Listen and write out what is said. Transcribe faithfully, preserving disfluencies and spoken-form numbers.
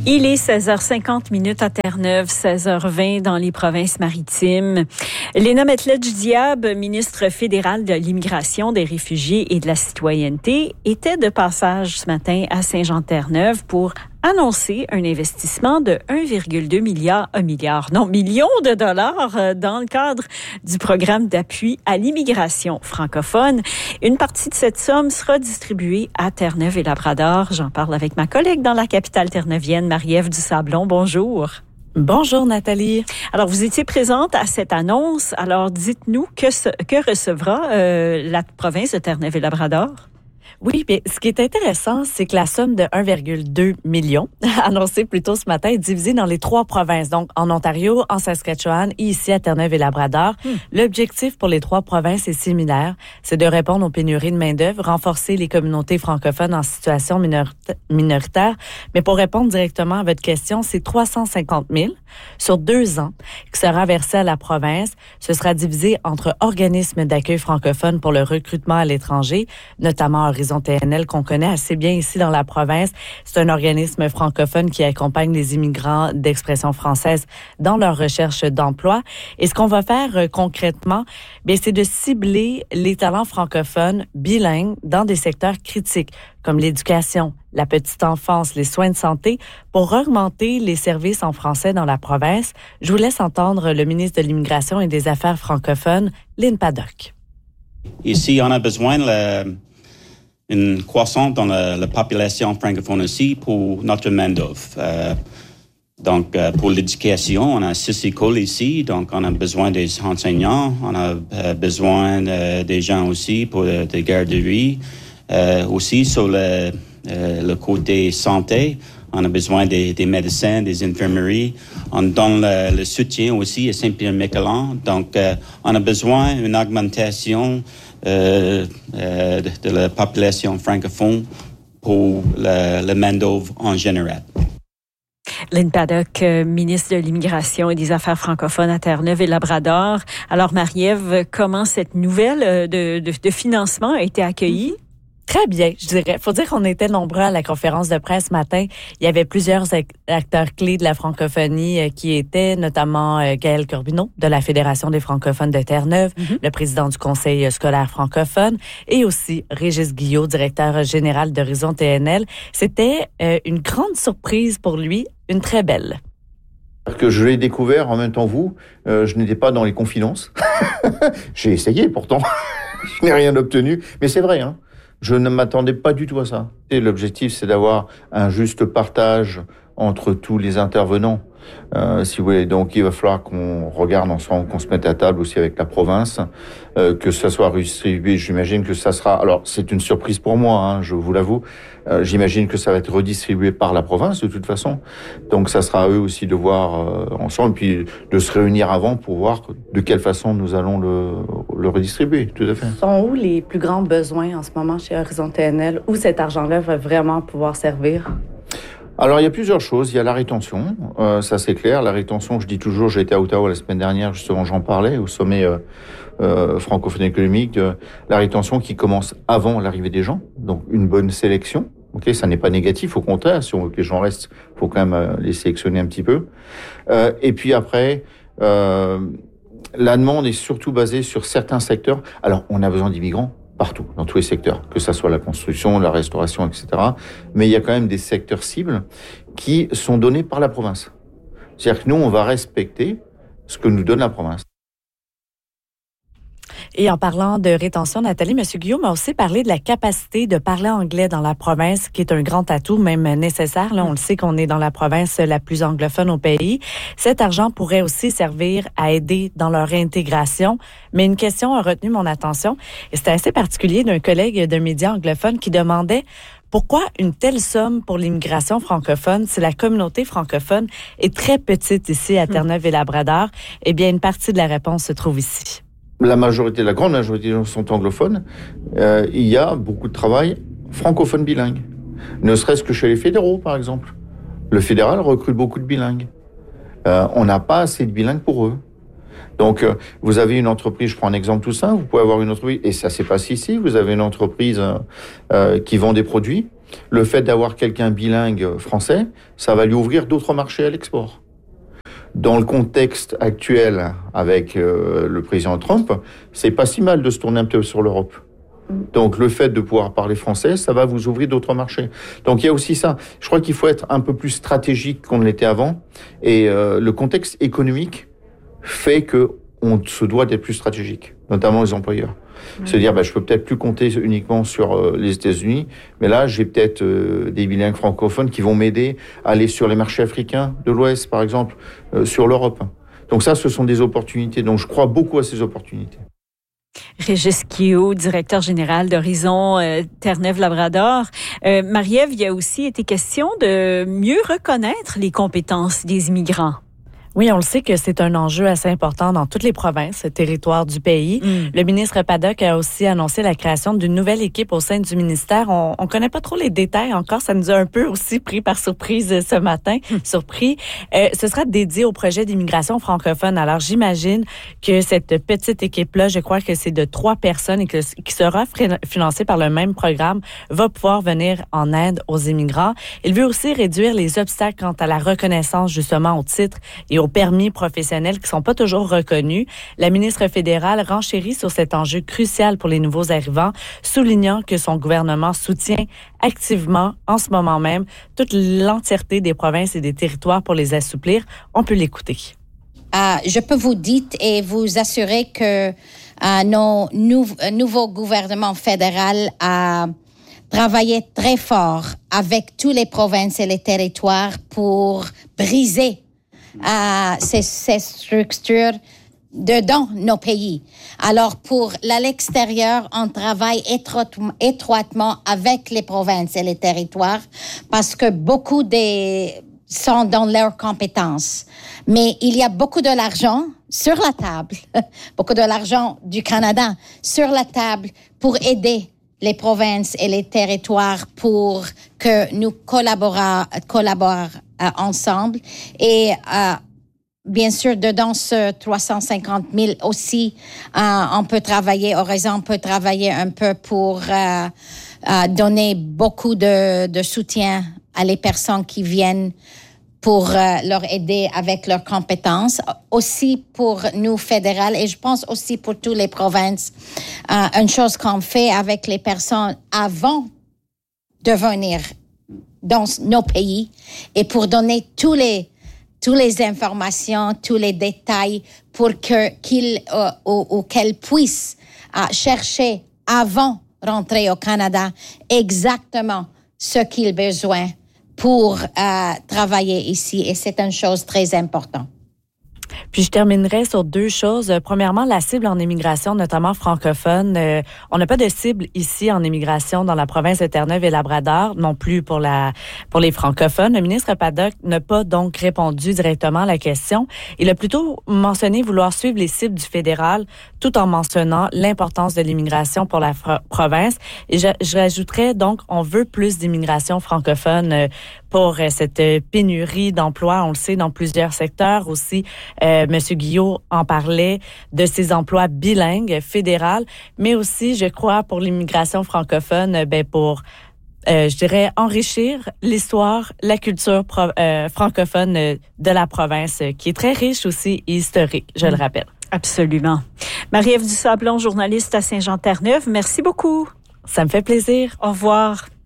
Il est seize heures cinquante minutes à Terre-Neuve, seize heures vingt dans les provinces maritimes. Léna Metledge-Diab, ministre fédérale de l'immigration, des réfugiés et de la citoyenneté, était de passage ce matin à Saint-Jean-Terre-Neuve pour annoncer un investissement de un virgule deux milliard, un milliard, non, millions de dollars dans le cadre du programme d'appui à l'immigration francophone. Une partie de cette somme sera distribuée à Terre-Neuve et Labrador. J'en parle avec ma collègue dans la capitale terre-neuvienne, Marie-Ève Dusablon. Bonjour. Bonjour Nathalie. Alors, vous étiez présente à cette annonce. Alors, dites-nous, que, ce, que recevra euh, la province de Terre-Neuve et Labrador? Oui, bien, ce qui est intéressant, c'est que la somme de un virgule deux million, annoncée plus tôt ce matin, est divisée dans les trois provinces, donc en Ontario, en Saskatchewan et ici à Terre-Neuve et Labrador. Hmm. L'objectif pour les trois provinces est similaire, c'est de répondre aux pénuries de main-d'œuvre, renforcer les communautés francophones en situation minorita- minoritaire. Mais pour répondre directement à votre question, c'est trois cent cinquante mille sur deux ans qui sera versé à la province. Ce sera divisé entre organismes d'accueil francophones pour le recrutement à l'étranger, notamment Horizon T N L qu'on connaît assez bien ici dans la province. C'est un organisme francophone qui accompagne les immigrants d'expression française dans leur recherche d'emploi. Et ce qu'on va faire euh, concrètement, bien, c'est de cibler les talents francophones bilingues dans des secteurs critiques comme l'éducation, la petite enfance, les soins de santé, pour augmenter les services en français dans la province. Je vous laisse entendre le ministre de l'Immigration et des Affaires francophones, Lynn Paddock. Ici, on a besoin de une croissance dans la, la population francophone aussi pour notre main-d'œuvre. Euh, donc, euh, pour l'éducation, on a six écoles ici, donc on a besoin des enseignants, on a euh, besoin euh, des gens aussi pour euh, des garderies. Euh, aussi, sur le, euh, le côté santé, on a besoin des, des médecins, des infirmeries. On donne le, le soutien aussi à Saint-Pierre-Miquelon. Donc, euh, on a besoin d'une augmentation Euh, euh, de, de la population francophone pour le, le main-d'œuvre en général. Lynn Paddock, ministre de l'Immigration et des Affaires francophones à Terre-Neuve et Labrador. Alors, Marie-Ève, comment cette nouvelle de, de, de financement a été accueillie? Mm-hmm. Très bien, je dirais. Faut dire qu'on était nombreux à la conférence de presse ce matin. Il y avait plusieurs acteurs clés de la francophonie qui étaient, notamment Gaël Corbineau de la Fédération des francophones de Terre-Neuve, mm-hmm. le président du Conseil scolaire francophone, et aussi Régis Guillot, directeur général d'Horizon T N L. C'était euh, une grande surprise pour lui, une très belle. Que je l'ai découvert en même temps vous, euh, je n'étais pas dans les confidences. J'ai essayé pourtant, je n'ai rien obtenu, mais c'est vrai, hein. Je ne m'attendais pas du tout à ça. Et l'objectif, c'est d'avoir un juste partage entre tous les intervenants. Euh, si vous voulez, donc il va falloir qu'on regarde ensemble, qu'on se mette à table aussi avec la province, euh, que ça soit redistribué. J'imagine que ça sera... Alors, c'est une surprise pour moi, hein, je vous l'avoue. Euh, j'imagine que ça va être redistribué par la province, de toute façon. Donc, ça sera à eux aussi de voir euh, ensemble, puis de se réunir avant pour voir de quelle façon nous allons le, le redistribuer, tout à fait. Sont où les plus grands besoins en ce moment chez Horizon T N L, où cet argent-là va vraiment pouvoir servir? Alors, il y a plusieurs choses. Il y a la rétention, euh, ça c'est clair. La rétention, je dis toujours, j'ai été à Ottawa la semaine dernière, justement, j'en parlais, au sommet euh, euh, francophone économique. Euh, la rétention qui commence avant l'arrivée des gens, donc une bonne sélection. Ok, ça n'est pas négatif, au contraire, si on veut que les gens restent, il faut quand même euh, les sélectionner un petit peu. Euh, et puis après, euh, la demande est surtout basée sur certains secteurs. Alors, on a besoin d'immigrants partout, dans tous les secteurs, que ça soit la construction, la restauration, et cetera. Mais il y a quand même des secteurs cibles qui sont donnés par la province. C'est-à-dire que nous, on va respecter ce que nous donne la province. Et en parlant de rétention, Nathalie, M. Guillaume a aussi parlé de la capacité de parler anglais dans la province, qui est un grand atout, même nécessaire. Là, on le sait qu'on est dans la province la plus anglophone au pays. Cet argent pourrait aussi servir à aider dans leur réintégration. Mais une question a retenu mon attention, et c'était assez particulier d'un collègue d'un média anglophone qui demandait pourquoi une telle somme pour l'immigration francophone si la communauté francophone est très petite ici à Terre-Neuve et Labrador? Eh bien, une partie de la réponse se trouve ici. La majorité, la grande majorité des gens sont anglophones. Euh, il y a beaucoup de travail francophone bilingue. Ne serait-ce que chez les fédéraux, par exemple. Le fédéral recrute beaucoup de bilingues. Euh, on n'a pas assez de bilingues pour eux. Donc, euh, vous avez une entreprise, je prends un exemple tout simple, vous pouvez avoir une entreprise, et ça s'est passé ici, vous avez une entreprise euh, qui vend des produits, Le fait d'avoir quelqu'un bilingue français, ça va lui ouvrir d'autres marchés à l'export. Dans le contexte actuel avec euh, le président Trump, c'est pas si mal de se tourner un peu sur l'Europe. Donc le fait de pouvoir parler français, ça va vous ouvrir d'autres marchés. Donc il y a aussi ça. Je crois qu'il faut être un peu plus stratégique qu'on ne l'était avant. Et euh, le contexte économique fait que on se doit d'être plus stratégique, notamment les employeurs. Mmh. Se dire, bah, je peux peut-être plus compter uniquement sur euh, les États-Unis, mais là, j'ai peut-être euh, des bilingues francophones qui vont m'aider à aller sur les marchés africains de l'Ouest, par exemple, euh, sur l'Europe. Donc ça, ce sont des opportunités. Donc je crois beaucoup à ces opportunités. Régis Kio, directeur général d'Horizon euh, Terre-Neuve-Labrador. Euh, Marie-Ève, il y a aussi été question de mieux reconnaître les compétences des immigrants. Oui, on le sait que c'est un enjeu assez important dans toutes les provinces, territoires du pays. Mm. Le ministre Paddock a aussi annoncé la création d'une nouvelle équipe au sein du ministère. On ne connaît pas trop les détails encore. Ça nous a un peu aussi pris par surprise ce matin. Mm. Surpris. Euh, ce sera dédié au projet d'immigration francophone. Alors, j'imagine que cette petite équipe-là, je crois que c'est de trois personnes et que, qui sera financée par le même programme, va pouvoir venir en aide aux immigrants. Il veut aussi réduire les obstacles quant à la reconnaissance, justement, au titre et au permis professionnels qui sont pas toujours reconnus. La ministre fédérale renchérit sur cet enjeu crucial pour les nouveaux arrivants, soulignant que son gouvernement soutient activement, en ce moment même, toute l'entièreté des provinces et des territoires pour les assouplir. On peut l'écouter. Euh, je peux vous dire et vous assurer que euh, nos nou- nouveau gouvernement fédéral a travaillé très fort avec toutes les provinces et les territoires pour briser Euh, ces, ces structures dedans nos pays. Alors, pour l'extérieur, on travaille étroitement, étroitement avec les provinces et les territoires parce que beaucoup des sont dans leurs compétences. Mais il y a beaucoup de l'argent sur la table, beaucoup de l'argent du Canada sur la table pour aider les provinces et les territoires pour que nous collaborons, collaborons euh, ensemble. Et euh, bien sûr, dedans ce trois cent cinquante mille aussi, euh, on peut travailler, Horizon peut travailler un peu pour euh, euh, donner beaucoup de, de soutien à les personnes qui viennent pour euh, leur aider avec leurs compétences, aussi pour nous fédérales et je pense aussi pour toutes les provinces. Euh, une chose qu'on fait avec les personnes avant de venir dans nos pays et pour donner tous les toutes les informations, tous les détails pour que qu'ils euh, ou, ou qu'elles puissent euh, chercher avant rentrer au Canada exactement ce qu'ils ont besoin pour euh, travailler ici. Et c'est une chose très importante. Puis je terminerai sur deux choses. Premièrement, la cible en immigration, notamment francophone. Euh, on n'a pas de cible ici en immigration dans la province de Terre-Neuve et Labrador, non plus pour la pour les francophones. Le ministre Paddock n'a pas donc répondu directement à la question. Il a plutôt mentionné vouloir suivre les cibles du fédéral, tout en mentionnant l'importance de l'immigration pour la fr- province. Et je, je rajouterais donc, on veut plus d'immigration francophone euh, pour euh, cette pénurie d'emplois. On le sait dans plusieurs secteurs aussi. Euh, Monsieur Guillot en parlait de ces emplois bilingues fédérales, mais aussi, je crois, pour l'immigration francophone, ben pour, euh, je dirais, enrichir l'histoire, la culture pro, euh, francophone de la province, qui est très riche aussi et historique, je mmh. le rappelle. Absolument. Marie-Ève Dusablon, journaliste à Saint-Jean-Terre-Neuve, merci beaucoup. Ça me fait plaisir. Au revoir.